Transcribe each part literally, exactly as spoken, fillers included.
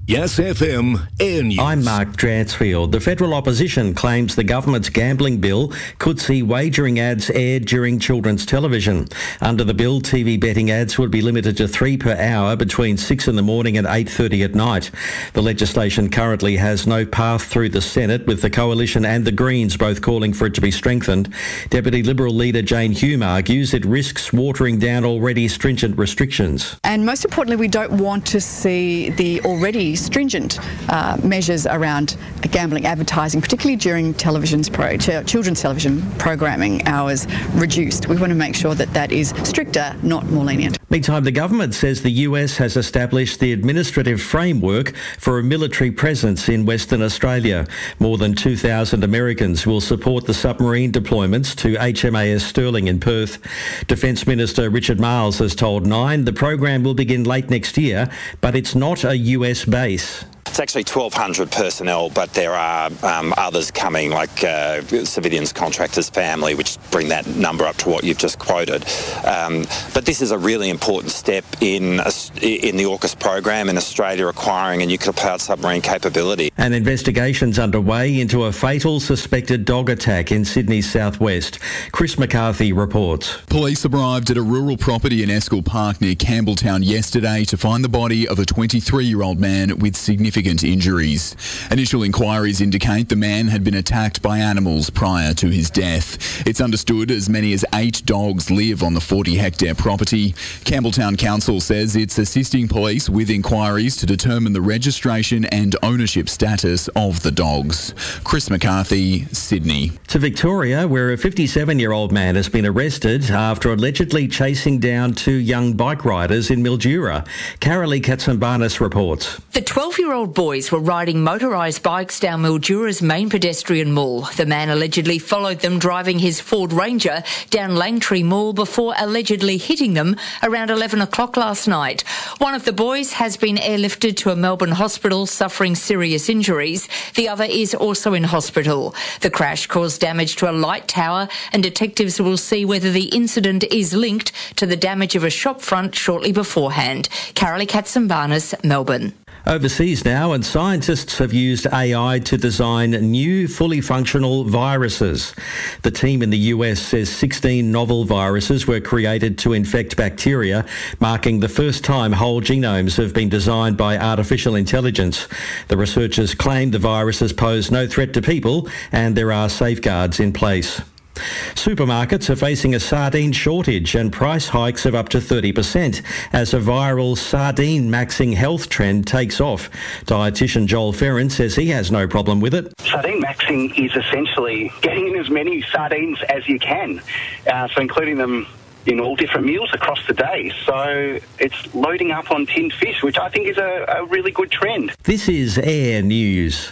Yes F M Air News. I'm Mark Dransfield. The federal opposition claims the government's gambling bill could see wagering ads aired during children's television. Under the bill, T V betting ads would be limited to three per hour between six in the morning and eight thirty at night. The legislation currently has no path through the Senate, with the Coalition and the Greens both calling for it to be strengthened. Deputy Liberal leader Jane Hume argues it risks watering down already stringent restrictions. And most importantly, we don't want to see the already stringent uh, measures around gambling advertising, particularly during television's pro, ch- children's television programming hours, reduced. We want to make sure that that is stricter, not more lenient. Meantime, the government says the U S has established the administrative framework for a military presence in Western Australia. More than two thousand Americans will support the submarine deployments to H M A S Sterling in Perth. Defence Minister Richard Marles has told Nine the program will begin late next year, but it's not a U S base. It's actually twelve hundred personnel, but there are um, others coming, like uh, civilians, contractors, family, which bring that number up to what you've just quoted. Um, but this is a really important step in uh, in the AUKUS program in Australia, acquiring a nuclear-powered submarine capability. An investigation's underway into a fatal suspected dog attack in Sydney's southwest. Chris McCarthy reports. Police arrived at a rural property in Eskill Park near Campbelltown yesterday to find the body of a twenty-three-year-old man with significant injuries. Initial inquiries indicate the man had been attacked by animals prior to his death. It's understood as many as eight dogs live on the forty hectare property. Campbelltown Council says it's assisting police with inquiries to determine the registration and ownership status of the dogs. Chris McCarthy, Sydney. To Victoria, where a fifty-seven-year-old man has been arrested after allegedly chasing down two young bike riders in Mildura. Carolee Katsambanis reports. The twelve-year-old boys were riding motorised bikes down Mildura's main pedestrian mall. The man allegedly followed them driving his Ford Ranger down Langtree Mall before allegedly hitting them around eleven o'clock last night. One of the boys has been airlifted to a Melbourne hospital suffering serious injuries. The other is also in hospital. The crash caused damage to a light tower, and detectives will see whether the incident is linked to the damage of a shop front shortly beforehand. Carolee Katsambanis, Melbourne. Overseas now, and scientists have used A I to design new fully functional viruses. The team in the U S says sixteen novel viruses were created to infect bacteria, marking the first time whole genomes have been designed by artificial intelligence. The researchers claim the viruses pose no threat to people and there are safeguards in place. Supermarkets are facing a sardine shortage and price hikes of up to thirty percent as a viral sardine maxing health trend takes off. Dietitian Joel Ferrin says he has no problem with it. Sardine maxing is essentially getting in as many sardines as you can, uh, so including them in all different meals across the day. So it's loading up on tinned fish, which I think is a, a really good trend. This is Air News.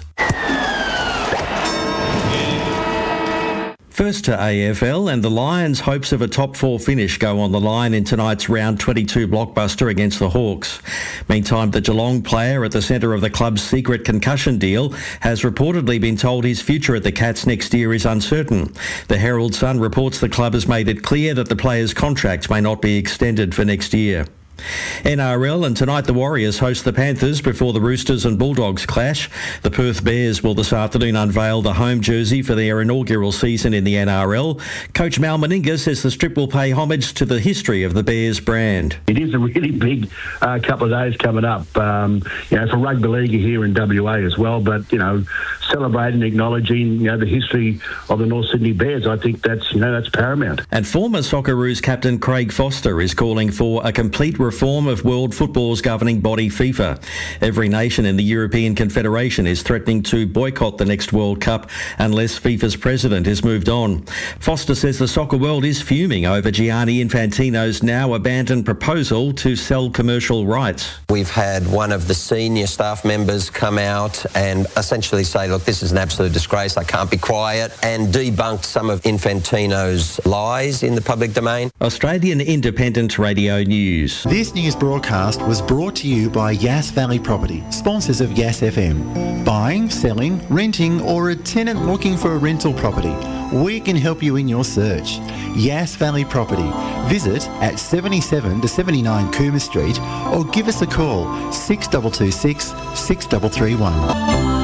First to A F L, and the Lions' hopes of a top four finish go on the line in tonight's round twenty-two blockbuster against the Hawks. Meantime, the Geelong player at the centre of the club's secret concussion deal has reportedly been told his future at the Cats next year is uncertain. The Herald Sun reports the club has made it clear that the player's contract may not be extended for next year. N R L, and tonight the Warriors host the Panthers before the Roosters and Bulldogs clash. The Perth Bears will this afternoon unveil the home jersey for their inaugural season in the N R L. Coach Mal Meninga says the Strip will pay homage to the history of the Bears brand. It is a really big uh, couple of days coming up, um, you know, for rugby league here in W A as well, but, you know, celebrating, acknowledging, you know, the history of the North Sydney Bears. I think that's, you know, that's paramount. And former Socceroos captain Craig Foster is calling for a complete reform of world football's governing body FIFA. Every nation in the European Confederation is threatening to boycott the next World Cup unless FIFA's president is moved on. Foster says the soccer world is fuming over Gianni Infantino's now abandoned proposal to sell commercial rights. We've had one of the senior staff members come out and essentially say, look, this is an absolute disgrace, I can't be quiet, and debunked some of Infantino's lies in the public domain. Australian Independent Radio News. This news broadcast was brought to you by Yass Valley Property, sponsors of Yass F M. Buying, selling, renting, or a tenant looking for a rental property, we can help you in your search. Yass Valley Property. Visit at seventy-seven to seventy-nine Coomer Street or give us a call six two two six, six three three one.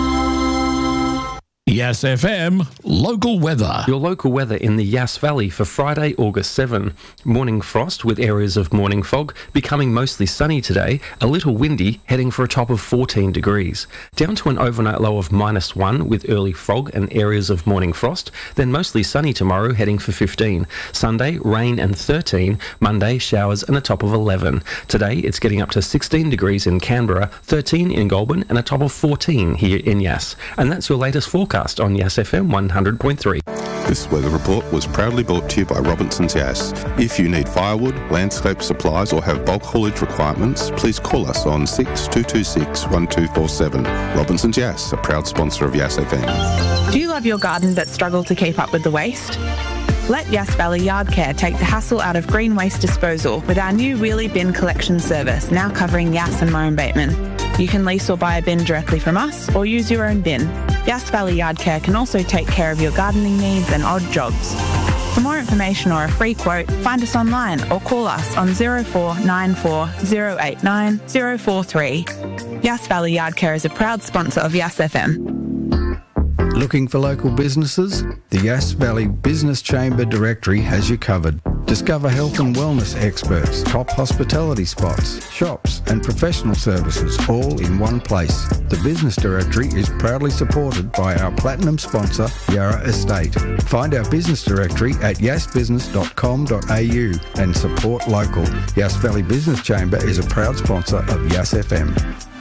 Yass F M, local weather. Your local weather in the Yass Valley for Friday, August seventh. Morning frost with areas of morning fog, becoming mostly sunny today, a little windy, heading for a top of fourteen degrees. Down to an overnight low of minus one with early fog and areas of morning frost, then mostly sunny tomorrow, heading for fifteen. Sunday, rain and thirteen. Monday, showers and a top of eleven. Today, it's getting up to sixteen degrees in Canberra, thirteen in Goulburn and a top of fourteen here in Yass. And that's your latest forecast on Yass F M one hundred point three. This weather report was proudly brought to you by Robinson's Yass. If you need firewood, landscape supplies or have bulk haulage requirements, please call us on six two two six, one two four seven. Robinson's Yass, a proud sponsor of Yass F M. Do you love your garden but struggle to keep up with the waste? Let Yass Valley Yard Care take the hassle out of green waste disposal with our new wheelie bin collection service, now covering Yass and Murray Bateman. You can lease or buy a bin directly from us or use your own bin. Yass Valley Yard Care can also take care of your gardening needs and odd jobs. For more information or a free quote, find us online or call us on zero four nine four, zero eight nine, zero four three. Yass Valley Yard Care is a proud sponsor of Yass F M. Looking for local businesses? The Yass Valley Business Chamber Directory has you covered. Discover health and wellness experts, top hospitality spots, shops and professional services all in one place. The Business Directory is proudly supported by our platinum sponsor, Yarra Estate. Find our business directory at yass business dot com dot a u and support local. Yass Valley Business Chamber is a proud sponsor of Yass F M.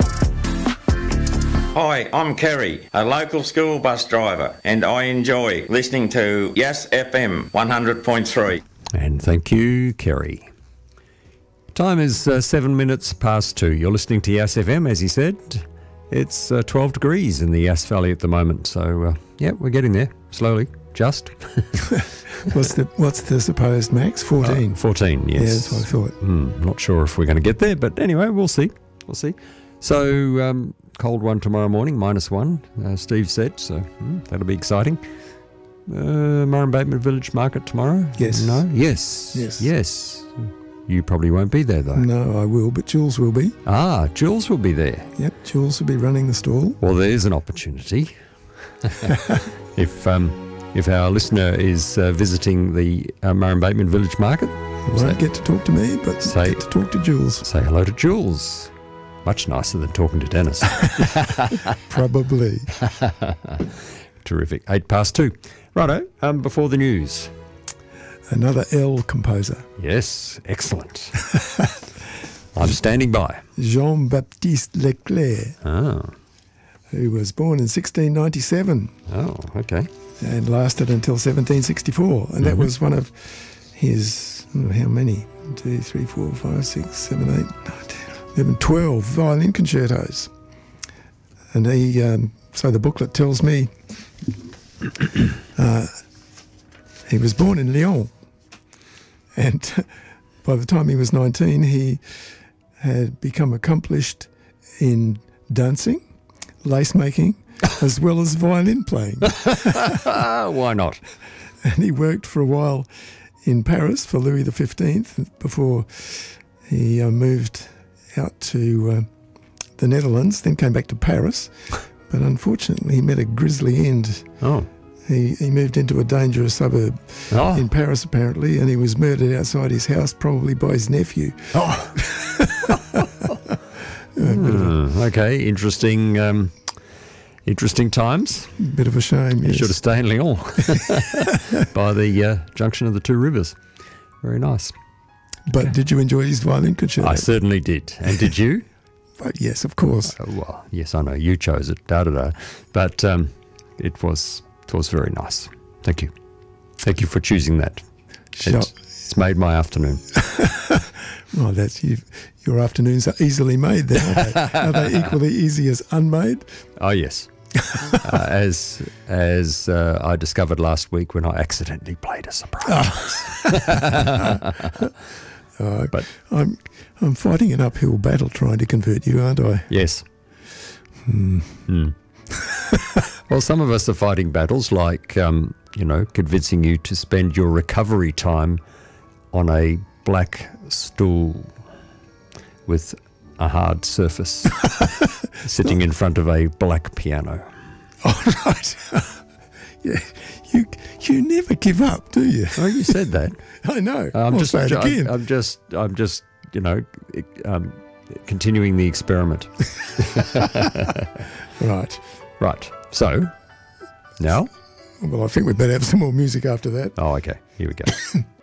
Hi, I'm Kerry, a local school bus driver, and I enjoy listening to Yass F M one hundred point three. And thank you, Kerry. Time is uh, seven minutes past two. You're listening to Yass F M, as he said. It's uh, twelve degrees in the Yass Valley at the moment, so uh, yeah, we're getting there slowly. Just. what's the what's the supposed max? Fourteen. Uh, Fourteen. Yes. Yeah, that's what I thought. Mm, not sure if we're going to get there, but anyway, we'll see. We'll see. So. Um, Cold one tomorrow morning, minus one, uh, Steve said, so hmm, that'll be exciting. Uh, Murray Bateman Village Market tomorrow? Yes. No? Yes. Yes. Yes. You probably won't be there, though. No, I will, but Jules will be. Ah, Jules will be there. Yep, Jules will be running the stall. Well, there's an opportunity. if um, if our listener is uh, visiting the uh, Murray Bateman Village Market... You won't say, get to talk to me, but say, get to talk to Jules. Say hello to Jules. Much nicer than talking to Dennis. Probably. Terrific. Eight past two. Righto, um, before the news. Another L composer. Yes, excellent. I'm standing by. Jean-Baptiste Leclerc. Oh. Who was born in sixteen ninety-seven. Oh, okay. And lasted until seventeen sixty-four. And mm-hmm. that was one of his, oh, how many? One, two, three, four, five, six, seven, eight, nine, ten. eleven, twelve violin concertos. And he, um, so the booklet tells me uh, he was born in Lyon. And by the time he was nineteen, he had become accomplished in dancing, lace making, as well as violin playing. Why not? And he worked for a while in Paris for Louis the fifteenth before he uh, moved out to uh, the Netherlands, then came back to Paris, but unfortunately he met a grisly end. Oh. He, he moved into a dangerous suburb oh. in Paris, apparently, and he was murdered outside his house, probably by his nephew. Oh. mm, okay, interesting um, interesting times. Bit of a shame, You yes. should have stayed in Lyon by the uh, junction of the two rivers. Very nice. But did you enjoy his violin concerto? I certainly did. And did you? But yes, of course. Oh, well, yes, I know. You chose it. Da da da. But um, it was it was very nice. Thank you. Thank you for choosing that. Sure. It's, it's made my afternoon. Well, that's you. Your afternoons are easily made then, aren't they? Are they equally easy as unmade? Oh, yes. uh, as as uh, I discovered last week when I accidentally played a surprise. Oh, But I'm I'm fighting an uphill battle trying to convert you, aren't I? yes. Hmm. Hmm. Well, some of us are fighting battles like, um, you know, convincing you to spend your recovery time on a black stool with a hard surface, sitting in front of a black piano. Oh, right. Yeah, you you never give up, do you? Oh, you said that. I know. I'm I'll just, say it I'm- again. I'm just, I'm just, you know, um, continuing the experiment. Right. Right. So, now? Well, I think we better have some more music after that. Oh, okay. Here we go.